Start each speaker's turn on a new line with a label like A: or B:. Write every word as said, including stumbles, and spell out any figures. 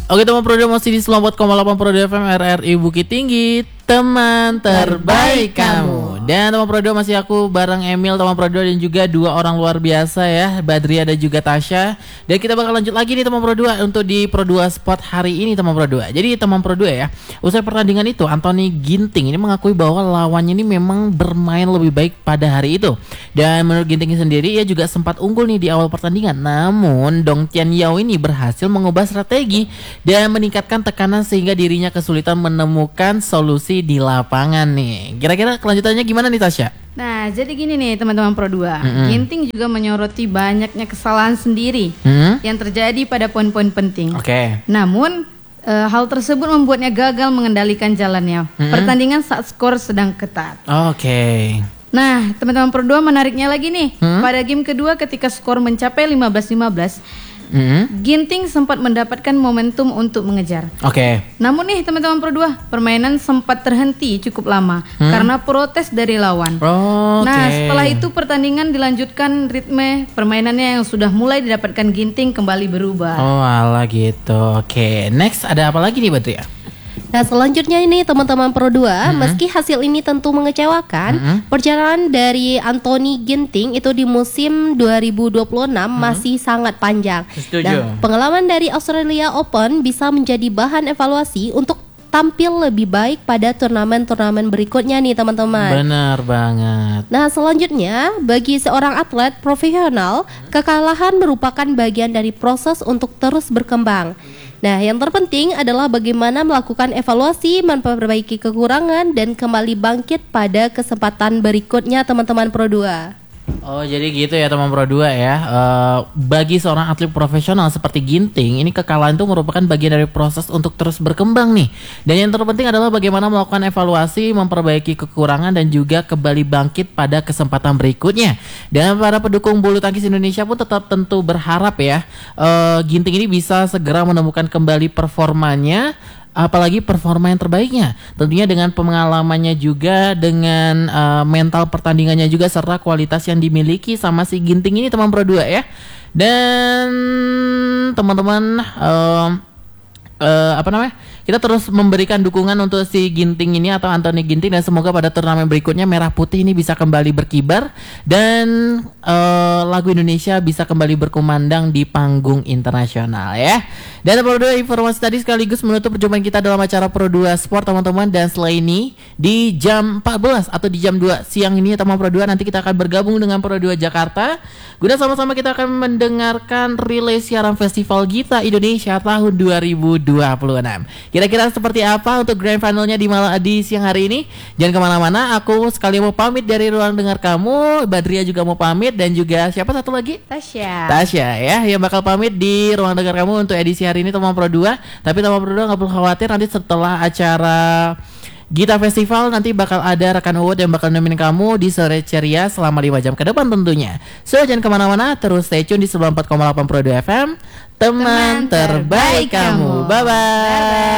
A: Oke teman Pro masih di sembilan puluh empat koma delapan Pro F M R R I Bukit Tinggi, teman terbaik kamu. Dan teman Pro masih aku bareng Emil, teman Pro dan juga dua orang luar biasa ya, Badria dan juga Tasya. Dan kita bakal lanjut lagi nih teman Pro untuk di Pro Spot hari ini teman Pro. Jadi teman Pro ya, usai pertandingan itu Anthony Ginting ini mengakui bahwa lawannya ini memang bermain lebih baik pada hari itu. Dan menurut Ginting sendiri ia juga sempat unggul nih di awal pertandingan. Namun Dong Tian Yao ini berhasil mengubah strategi dan meningkatkan tekanan sehingga dirinya kesulitan menemukan solusi di lapangan nih. Kira-kira kelanjutannya gimana nih Tasya?
B: Nah, jadi gini nih teman-teman Pro dua.
A: Mm-hmm.
B: Ginting juga menyoroti banyaknya kesalahan sendiri
A: mm-hmm.
B: yang terjadi pada poin-poin penting.
A: Oke. Okay.
B: Namun e, hal tersebut membuatnya gagal mengendalikan jalannya mm-hmm. pertandingan saat skor sedang ketat.
A: Oke. Okay.
B: Nah, teman-teman Pro dua menariknya lagi nih. Hmm? Pada game kedua ketika skor mencapai lima belas lima belas, hmm? Ginting sempat mendapatkan momentum untuk mengejar.
A: Oke. Okay.
B: Namun nih teman-teman Pro dua, permainan sempat terhenti cukup lama hmm? karena protes dari lawan.
A: Oh, okay.
B: Nah, setelah itu pertandingan dilanjutkan, ritme permainannya yang sudah mulai didapatkan Ginting kembali berubah.
A: Oh, alah gitu. Oke, okay. Next ada apa lagi nih Badria?
C: Nah selanjutnya ini teman-teman Pro dua, mm-hmm. meski hasil ini tentu mengecewakan, mm-hmm. perjalanan dari Anthony Ginting itu di musim dua ribu dua puluh enam mm-hmm. masih sangat panjang.
A: Setuju.
C: Dan pengalaman dari Australia Open bisa menjadi bahan evaluasi untuk tampil lebih baik pada turnamen-turnamen berikutnya nih teman-teman.
A: Benar banget.
C: Nah selanjutnya, bagi seorang atlet profesional, kekalahan merupakan bagian dari proses untuk terus berkembang. Nah, yang terpenting adalah bagaimana melakukan evaluasi, memperbaiki kekurangan, dan kembali bangkit pada kesempatan berikutnya teman-teman Pro dua.
A: Oh, jadi gitu ya teman Pro dua ya. Uh, bagi seorang atlet profesional seperti Ginting, ini kekalahan itu merupakan bagian dari proses untuk terus berkembang nih. Dan yang terpenting adalah bagaimana melakukan evaluasi, memperbaiki kekurangan, dan juga kembali bangkit pada kesempatan berikutnya. Dan para pendukung bulu tangkis Indonesia pun tetap tentu berharap ya, uh, Ginting ini bisa segera menemukan kembali performanya, apalagi performa yang terbaiknya. Tentunya dengan pengalamannya juga, dengan uh, mental pertandingannya juga, serta kualitas yang dimiliki sama si Ginting ini teman Pro dua ya. Dan teman-teman uh, uh, apa namanya? Kita terus memberikan dukungan untuk si Ginting ini atau Anthony Ginting, dan semoga pada turnamen berikutnya Merah Putih ini bisa kembali berkibar dan uh, lagu Indonesia bisa kembali berkumandang di panggung internasional ya. Dan Pro dua informasi tadi sekaligus menutup perjumpaan kita dalam acara Pro dua Sport teman-teman. Dan setelah ini di jam empat belas atau di jam dua siang ini teman Pro dua, nanti kita akan bergabung dengan Pro dua Jakarta. Guna sama-sama kita akan mendengarkan relay siaran Festival Gita Indonesia tahun dua ribu dua puluh enam. Kira-kira seperti apa untuk grand finalnya di malam di siang hari ini? Jangan kemana-mana, aku sekali mau pamit dari ruang dengar kamu. Badria juga mau pamit, dan juga siapa satu lagi?
B: Tasya.
A: Tasya ya, yang bakal pamit di ruang dengar kamu untuk edisi hari ini teman Pro dua. Tapi teman Pro dua nggak perlu khawatir, nanti setelah acara Gita Festival nanti bakal ada rekan Uwut yang bakal nemenin kamu di sore ceria selama lima jam ke depan tentunya. So jangan kemana-mana, terus stay tune di sembilan puluh empat koma delapan Pro dua F M, teman, teman terbaik, terbaik kamu. Bye-bye. Bye-bye.